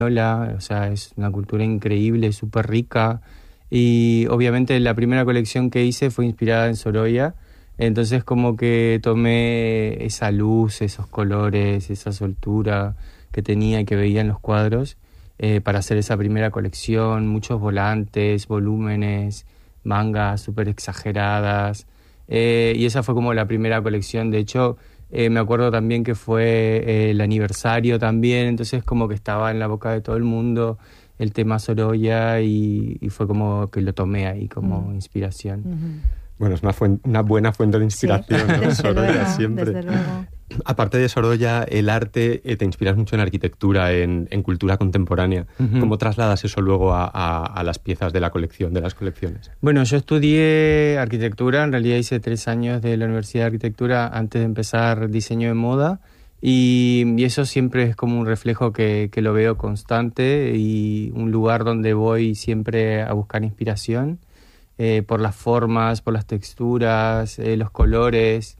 o sea, es una cultura increíble, súper rica. Y obviamente la primera colección que hice fue inspirada en Sorolla. Entonces como que tomé esa luz, esos colores, esa soltura que tenía y que veía en los cuadros para hacer esa primera colección. Muchos volantes, volúmenes, mangas súper exageradas. Y esa fue como la primera colección. De hecho, me acuerdo también que fue el aniversario también. Entonces como que estaba en la boca de todo el mundo el tema Sorolla y fue como que lo tomé ahí como inspiración. Uh-huh. Bueno, es una buena fuente de inspiración, sí, ¿no? Sorolla siempre. Desde luego. Aparte de Sorolla, el arte, te inspiras mucho en arquitectura, en cultura contemporánea. Uh-huh. ¿Cómo trasladas eso luego a las piezas de la colección, de las colecciones? Bueno, yo estudié arquitectura, en realidad hice 3 años de la Universidad de Arquitectura antes de empezar diseño de moda. Y eso siempre es como un reflejo que lo veo constante y un lugar donde voy siempre a buscar inspiración por las formas, por las texturas, los colores.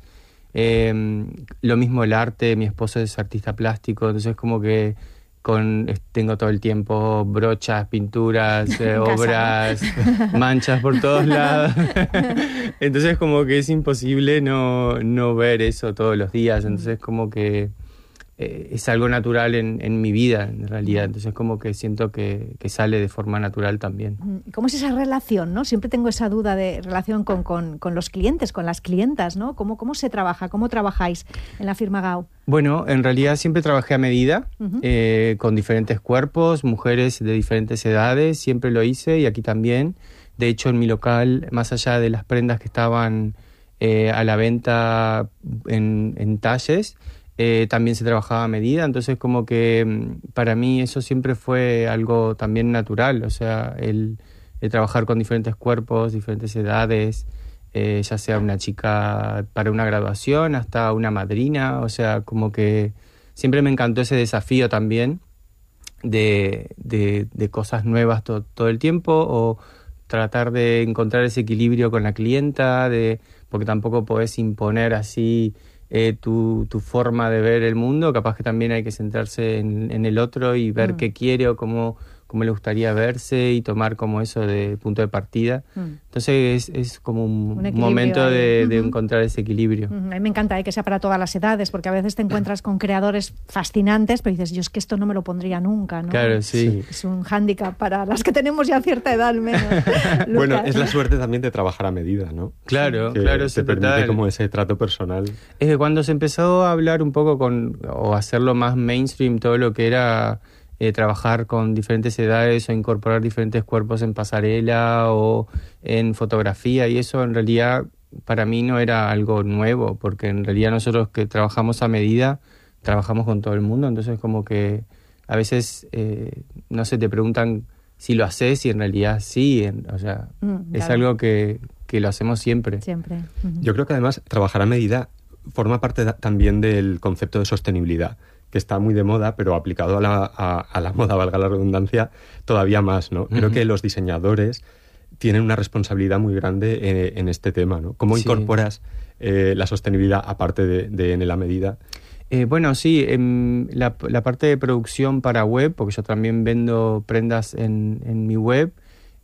Lo mismo el arte, mi esposo es artista plástico, entonces como que tengo todo el tiempo brochas, pinturas, obras, manchas por todos lados. Entonces como que es imposible no ver eso todos los días. Entonces como que es algo natural en mi vida, en realidad. Entonces como que siento que sale de forma natural también. ¿Cómo es esa relación, no? Siempre tengo esa duda de relación con los clientes, con las clientas, ¿no? ¿Cómo se trabaja? ¿Cómo trabajáis en la firma Gau? Bueno, en realidad siempre trabajé a medida, con diferentes cuerpos, mujeres de diferentes edades, siempre lo hice y aquí también. De hecho, en mi local, más allá de las prendas que estaban a la venta en talles, también se trabajaba a medida, entonces como que para mí eso siempre fue algo también natural, o sea, el trabajar con diferentes cuerpos, diferentes edades, ya sea una chica para una graduación hasta una madrina, o sea, como que siempre me encantó ese desafío también de cosas nuevas todo el tiempo, o tratar de encontrar ese equilibrio con la clienta, porque tampoco podés imponer así tu forma de ver el mundo. Capaz que también hay que centrarse en el otro y ver qué quiere o cómo le gustaría verse y tomar como eso de punto de partida. Entonces es como un momento de encontrar ese equilibrio. A mí me encanta que sea para todas las edades, porque a veces te encuentras con creadores fascinantes, pero dices, yo es que esto no me lo pondría nunca, ¿no? Claro, sí. Es un hándicap para las que tenemos ya cierta edad, al menos. Bueno, es la suerte también de trabajar a medida, ¿no? Claro, que claro. Te permite como ese trato personal. Es que cuando se empezó a hablar un poco o hacerlo más mainstream, todo lo que era trabajar con diferentes edades o incorporar diferentes cuerpos en pasarela o en fotografía, y eso en realidad para mí no era algo nuevo, porque en realidad nosotros que trabajamos a medida trabajamos con todo el mundo, entonces como que a veces no sé, te preguntan si lo haces y en realidad sí, o sea, es algo que lo hacemos siempre. Yo creo que además trabajar a medida forma parte también del concepto de sostenibilidad, que está muy de moda, pero aplicado a la moda, valga la redundancia, todavía más, ¿no? Creo que los diseñadores tienen una responsabilidad muy grande en este tema, ¿no? ¿Cómo incorporas la sostenibilidad aparte de en la medida? Bueno, sí, la parte de producción para web, porque yo también vendo prendas en mi web,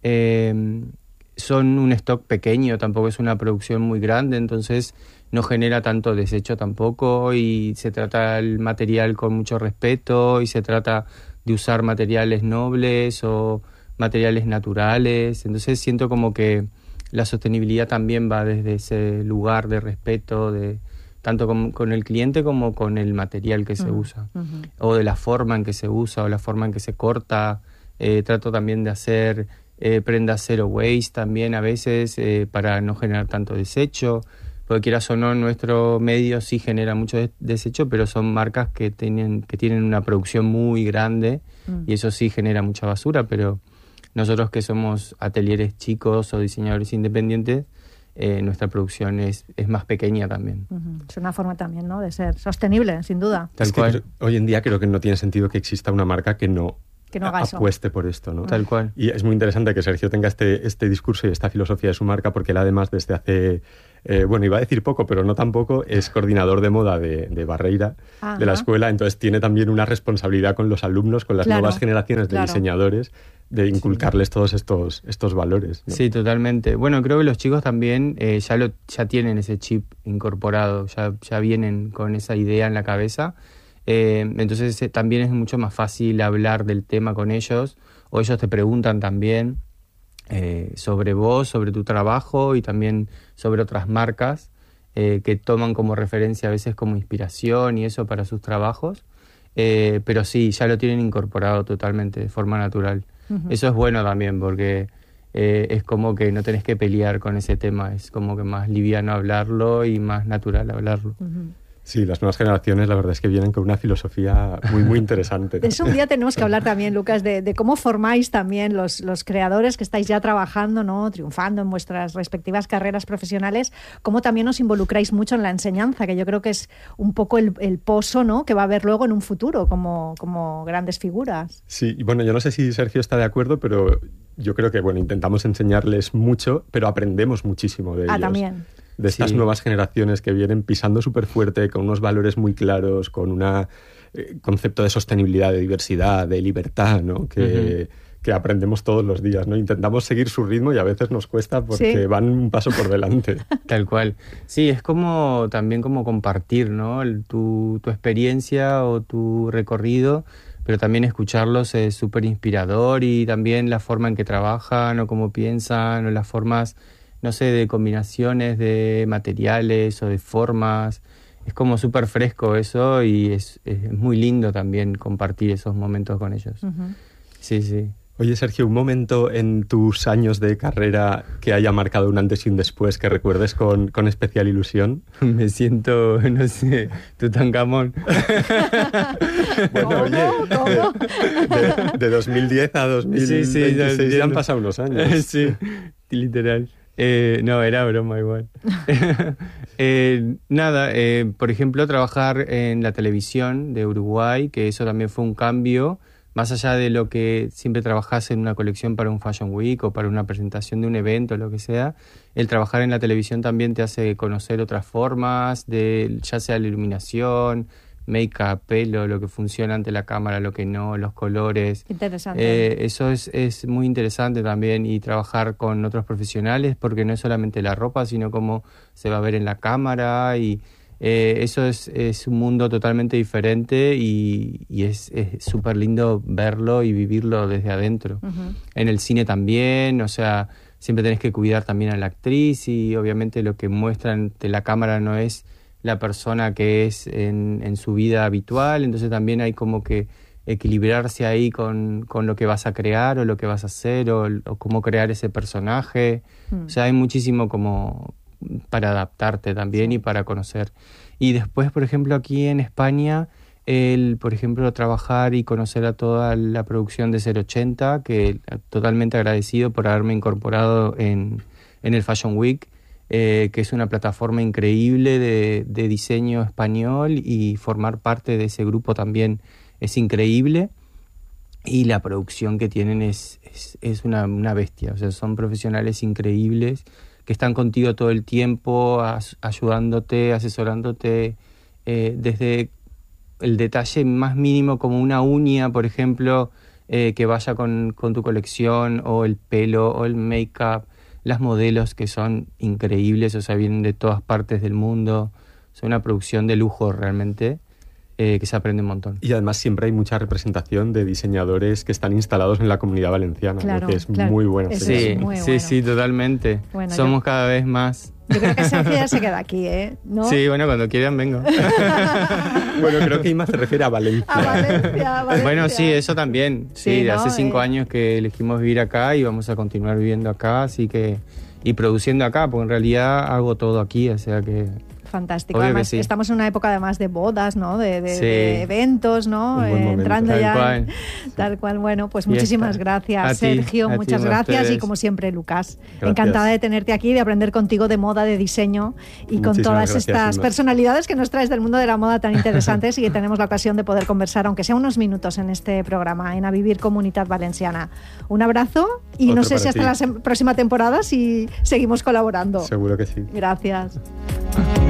son un stock pequeño, tampoco es una producción muy grande, entonces no genera tanto desecho tampoco, y se trata el material con mucho respeto y se trata de usar materiales nobles o materiales naturales. Entonces siento como que la sostenibilidad también va desde ese lugar de respeto, tanto con el cliente como con el material que se usa, o de la forma en que se usa o la forma en que se corta. Trato también de hacer prendas zero waste también a veces, para no generar tanto desecho, porque quieras o no, nuestro medio sí genera mucho desecho, pero son marcas que tienen una producción muy grande y eso sí genera mucha basura, pero nosotros que somos atelieres chicos o diseñadores independientes, nuestra producción es más pequeña también. Es una forma también, ¿no?, de ser sostenible, sin duda. Tal cual. Hoy en día creo que no tiene sentido que exista una marca que no que no haga eso. Apueste por esto, ¿no? Tal cual. Y es muy interesante que Sergio tenga este discurso y esta filosofía de su marca, porque él además desde hace, iba a decir poco, pero no tan poco, es coordinador de moda de Barreira, de la escuela, entonces tiene también una responsabilidad con los alumnos, con las nuevas generaciones de diseñadores, de inculcarles todos estos valores, ¿no? Sí, totalmente. Bueno, creo que los chicos también ya tienen ese chip incorporado, ya vienen con esa idea en la cabeza. Entonces también es mucho más fácil hablar del tema con ellos, o ellos te preguntan también sobre vos, sobre tu trabajo y también sobre otras marcas que toman como referencia a veces como inspiración y eso para sus trabajos, pero sí, ya lo tienen incorporado totalmente de forma natural. Uh-huh. Eso es bueno también porque es como que no tenés que pelear con ese tema, es como que más liviano hablarlo y más natural hablarlo. Uh-huh. Sí, las nuevas generaciones la verdad es que vienen con una filosofía muy, muy interesante. De eso un día tenemos que hablar también, Lucas, de cómo formáis también los creadores que estáis ya trabajando, ¿no? Triunfando en vuestras respectivas carreras profesionales, cómo también os involucráis mucho en la enseñanza, que yo creo que es un poco el pozo, ¿no?, que va a haber luego en un futuro como grandes figuras. Sí, y bueno, yo no sé si Sergio está de acuerdo, pero yo creo que intentamos enseñarles mucho, pero aprendemos muchísimo de ellos. También. De estas nuevas generaciones que vienen pisando súper fuerte, con unos valores muy claros, con un concepto de sostenibilidad, de diversidad, de libertad, ¿no? Que aprendemos todos los días, ¿no? Intentamos seguir su ritmo y a veces nos cuesta porque van un paso por delante. Tal cual. Sí, es también como compartir, ¿no? Tu experiencia o tu recorrido, pero también escucharlos es súper inspirador, y también la forma en que trabajan o cómo piensan o las formas, no sé, de combinaciones de materiales o de formas. Es como súper fresco eso, y es muy lindo también compartir esos momentos con ellos. Uh-huh. Sí, sí. Oye, Sergio, un momento en tus años de carrera que haya marcado un antes y un después, que recuerdes con especial ilusión. Me siento, no sé, Tutankamón. Bueno, ¿Cómo? De 2010 a 2026 ya han pasado unos años. Sí, literal. No, era broma igual. Por ejemplo, trabajar en la televisión de Uruguay, que eso también fue un cambio, más allá de lo que siempre trabajás en una colección para un Fashion Week o para una presentación de un evento, lo que sea. El trabajar en la televisión también te hace conocer otras formas, ya sea la iluminación, make-up, pelo, lo que funciona ante la cámara, lo que no, los colores. Interesante. Eso es muy interesante también, y trabajar con otros profesionales, porque no es solamente la ropa, sino cómo se va a ver en la cámara, y eso es un mundo totalmente diferente, y es súper lindo verlo y vivirlo desde adentro. Uh-huh. En el cine también, o sea, siempre tenés que cuidar también a la actriz, y obviamente lo que muestran de la cámara no es la persona que es en su vida habitual, entonces también hay como que equilibrarse ahí con lo que vas a crear o lo que vas a hacer o cómo crear ese personaje. O sea, hay muchísimo como para adaptarte también y para conocer. Y después, por ejemplo, aquí en España, por ejemplo, trabajar y conocer a toda la producción de 080, que totalmente agradecido por haberme incorporado en el Fashion Week, que es una plataforma increíble de diseño español, y formar parte de ese grupo también es increíble. Y la producción que tienen es una bestia, o sea, son profesionales increíbles que están contigo todo el tiempo, ayudándote, asesorándote, desde el detalle más mínimo, como una uña, por ejemplo, que vaya con tu colección, o el pelo, o el make-up, las modelos, que son increíbles, o sea, vienen de todas partes del mundo. Es una producción de lujo realmente, que se aprende un montón. Y además siempre hay mucha representación de diseñadores que están instalados en la Comunidad Valenciana, claro, ¿no? Que es muy bueno. Sí, totalmente. Bueno, somos cada vez más. Yo creo que Sergio ya se queda aquí, ¿no? Sí, bueno, cuando quieran vengo. Bueno, creo que Ima se refiere a Valencia. A Valencia. Bueno, sí, eso también. Sí, ¿no? Hace 5 años que elegimos vivir acá y vamos a continuar viviendo acá, así que... Y produciendo acá, porque en realidad hago todo aquí, o sea que... Fantástico. Obvio Además, que sí. estamos en una época además de bodas, ¿no? De eventos, ¿no? Un buen momento. Entrando Tal ya. cual. Tal cual. Bueno, pues Ya muchísimas está. gracias, A ti, Sergio. a ti, Muchas a gracias. ustedes. Y como siempre, Lucas. Gracias. Encantada de tenerte aquí, de aprender contigo de moda, de diseño y con Muchísimas todas gracias, estas Inma. personalidades que nos traes del mundo de la moda tan interesantes y que tenemos la ocasión de poder conversar, aunque sea unos minutos en este programa, en A Vivir Comunitat Valenciana. Un abrazo y no Otro sé si para hasta ti. la próxima temporada si seguimos colaborando. Seguro que sí. Gracias.